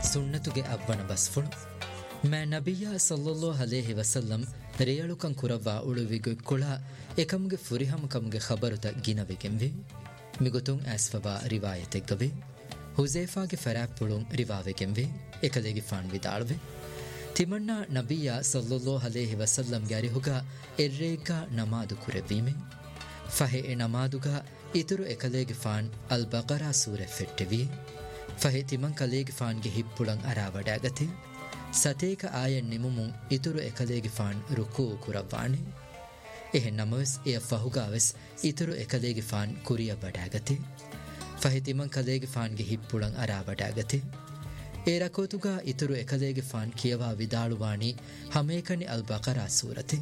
ಸುನ್ನತುಗೆ ಅವ್ವನ ಬಸ್ಫುಳು my ನಬಿಯ ಸಲ್ಲಲ್ಲಾಹು ಅಲೈಹಿ ವಸಲ್ಲಂ ರಿಯಳುಕಂ ಕುರವ್ವ ಉಳುವಿಗೆ Kula ಎಕಮ್ಗೆ ಫುರಿಹಮಕಮ್ಗೆ ಖಬರುತ ಗಿನವೆಗೆಂವೆ ಮಿಗುತುಂ ಆಸ್ಫಬಾ ರಿವಾಯತೆಗ್ಗವೆ ಹುಜೈಫಾಗೆ ಫರಾಪ್ಪುಳುಂ ರಿವಾವೆಗೆಂವೆ ಎಕಲೆಗೆ phone ವಿದಾಳ್ವೆ ತಿಮಣ್ಣ ನಬಿಯ ಸಲ್ಲಲ್ಲಾಹು ಅಲೈಹಿ ವಸಲ್ಲಂಗೆ ಅರಿಹುಗ ಎರ್ರೇಗ ನಮಾದು ಕುರೆವೀಮೆ ಫಹೆ A ನಮಾದುಗ ಇತರು ಎಕಲೆಗೆ phone ಅಲ್ ಬಕರಾ ಸೂರೆ ಫೆಟ್ಟೆವಿ ಫಹೆ ತಿಮಂ ಕಲೆಗೆ ಫಾನ್ಗೆ ಹಿಪ್ಪುಳಂ ಅರಾವಡಾಗತೆ ಸತೇಕ ಆಯನ್ ನಿಮುಮುಂ ಇತರು ಎಕಲೆಗೆ ಫಾನ್ ರುಕೂ ಕುರವ್ವಾಣೆ ಎಹೆ ನಮವೆಸ್ ಎಯ ಫಹುಗಾವೆಸ್ ಇತರು ಎಕಲೆಗೆ ಫಾನ್ ಕುರಿಯ ಬಡಾಗತೆ ಫಹೆ ತಿಮಂ ಕಲೆಗೆ ಫಾನ್ಗೆ ಹಿಪ್ಪುಳಂ ಅರಾವಡಾಗತೆ ಎ ರಕೋತುಗ ಇತರು ಎಕಲೆಗೆ ಫಾನ್ ಕಿಯವಾ ವಿದಾಳುವಾಣಿ ಹಮೇಕನಿ ಅಲ್ ಬಕರಾ ಸೂರತೆ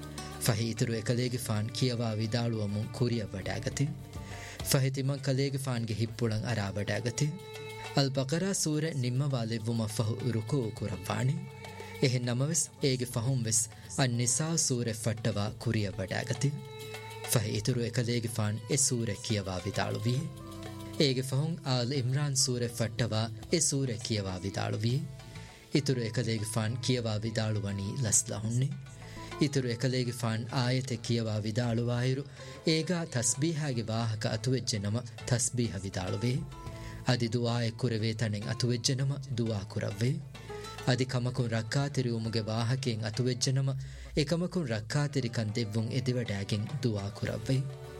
ಫಹೆ ಇತರು ಎಕಲೆಗೆ ಫಾನ್ ಕಿಯವಾ ವಿದಾಳುವಮು ಕುರಿಯ ಬಡಾಗತೆ ಫಹೆ ತಿಮಂ ಕಲೆಗೆ ಫಾನ್ಗೆ ಹಿಪ್ಪುಳಂ ಅರಾವಡಾಗತೆ ಅಲ್ ಬಕರಾ ಸೂರೆ ನಿಮ್ಮವಾಲೆವ್ವುಮ ಫಹು ರುಕೂ ಕುರವ್ವಾಣಿ ಎಹೆ ನಮವೆಸ್ ಏಗೆ ಫಹುಂವೆಸ್ ಅನ್ ನಿಸಾ ಸೂರೆ ಫಟ್ಟವ ಕುರಿಯ ಬಡಾಗತೆ ಫಹೆ ಇತರು ಎಕಲೆಗೆ phone A ಸೂರೆ ಕಿಯವಾ ವಿದಾಳುವಿಯೇ ಏಗೆ ಫಹುಂ all Imran ಸೂರೆ ಫಟ್ಟವ A ಸೂರೆ ಕಿಯವಾ ವಿದಾಳುವಿಯೇ ಇತರು ಎಕಲೆಗೆ phone ಕಿಯವಾ ವಿದಾಳುವಣಿ ಲಸ್ಲಹುಣ್ಣೆ ಇತರು ಎಕಲೆಗೆ phone ಆಯತೆ ಕಿಯವಾ ವಿದಾಳುವಾಯಿರು ಏಗ ತಸ್ಬೀಹಾಗೆ ವಾಹಕ ಅತುವೆಜ್ಜೆ ನಮ ತಸ್ಬೀಹ ವಿದಾಳುವೆ ಅದಿ ದುವಾಯ ಕುರವೇ ತಣೆಂ ಅತುವೆಜ್ಜೆ ನಮ ದುವಾ ಕುರವ್ವೆ ಅದಿ ಕಮಕುನ್ ರಕ್ಕಾತಿರಿ ಉಮುಗೆ ವಾಹಕೆಂ ಅತುವೆಜ್ಜೆ ನಮ A ಕಮಕುನ್ ರಕ್ಕಾತಿರಿ ಕಂದೆವ್ವುಂ ಎದಿವಡಾಗೆಂ Dua ಕುರವ್ವೆ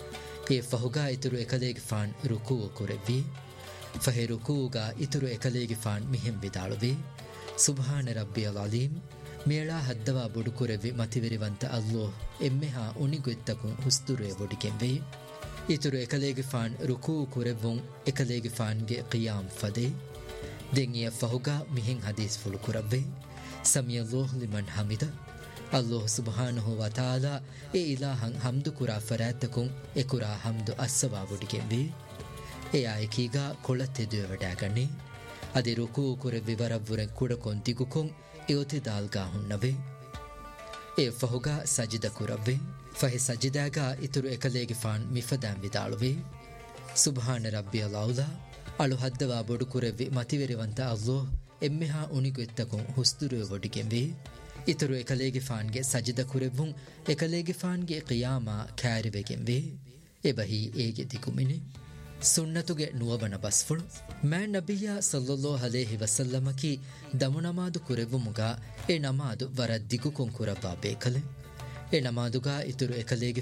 A ಫಹುಗಾ ಇತರು ಎಕಲೆಗೆ phone ರುಕೂ ಕುರೆವ್ವಿ ಫಹೆ ರುಕೂಗ ಇತರು ಎಕಲೆಗೆ phone ಮಿಹೆಂ ವಿದಾಳುವೆ ಸುಬ್ಹಾನ ರಬ್ಬಿಯಲ್ haleem ಮೇಳಾ ಹದ್ದವಾ ಬುಡುಕುರೆವಿ ಮತಿವೆರಿವಂತ ಅಲ್ಲೋಹ್ ಎಮ್ಮೆಹಾ ಉಣಿಗೊತ್ತಕು ಹುಸ್ತುರೆ ಬೊಡಿಕೆಂವೆ ಇತರು ಎಕಲೆಗೆ phone ರುಕೂ ಕುರೆವ್ವುಂ ಎಕಲೆಗೆ ಫಾನ್ಗೆ ಕಿಯಾಮ್ ಫದೆ ದೆಂಗಿಯ ಫಹುಗಾ ಮಿಹೆಂ Hadith ಫುಳು ಕುರವ್ವೆ ಸಮಿಯಲ್ಲೋಹ್ lemon ಹಮಿದ ಅಲ್ಲೋಹ್ ಸುಬ್ಹಾನಹು ವ ತಾಲಾ ಎ ಇಲಾಹಂ ಹಮ್ದು ಕುರಾ ಫರಾತಕುಂ ಎ ಕುರಾ ಹಮ್ದು ಅಸ್ಸವಾ ಬುಡಿಕೆಂವೆ ಎ ಆಯ್ಕೀಗ ಕೊಳತ್ತೆದುವೆ ವಡಾಗಣ್ಣೆ ಅದಿ ರುಕೂ ಕುರೆವ್ವಿ ವರವ್ವುರೆಂ ಕುಡಕೊನ್ ದಿಗುಕೊಂ ಎಒತಿ ದಾಲ್ಗಾ ಹುಣ್ಣವೆ ಎ ಫಹುಗಾ ಸಜಿದ ಕುರವ್ವೆ ಫಹೆ ಸಜಿದಾಗ ಇತರು ಎಕಲೆಗೆ ಫಾನ್ ಮಿಫದಾಂ ವಿದಾಳುವೆ ಸುಬ್ಹಾನ ರಬ್ಬಿಯಲ್ ಔಲಾ ಅಳು ಹದ್ದವಾ ಬೊಡುಕುರೆವ್ವಿ ಮತಿವೆರಿವಂತ ಅಲ್ಲೋಹ್ ಎಮ್ಮೆಹಾ ಉಣಿಗೊತ್ತಕು ಹುಸ್ತುರುವೆ ಬೊಡಿಗೆಂವೆ ಇತರು ಎಕಲೆಗೆ ಫಾನ್ಗೆ ಸಜಿದ ಕುರೆವ್ವುಂ ಎಕಲೆಗೆ ಫಾನ್ಗೆ ಕಿಯಾಮ ಕ್ಯಾರಿವೆಗೆಂವೆ ಎಬಹಿ ಏಗೆ ದಿಗುಮಿನೆ ಸುನ್ನತುಗೆ ನುವಬನ ಬಸ್ಫುಳು ಮೈ ನಬಿಯ ಸಲ್ಲಲ್ಲಾಹು ಅಲೈಹಿ ವಸಲ್ಲಮಕಿ ದಮು ನಮಾದು ಕುರೆವ್ವುಮುಗ ಎ ನಮಾದು ವರ ದಿಗುಕೊಂ ಕುರವ್ವಾ ಬೇಕಲೆ ಎ ನಮಾದುಗ ಇತರು ಎಕಲೆಗೆ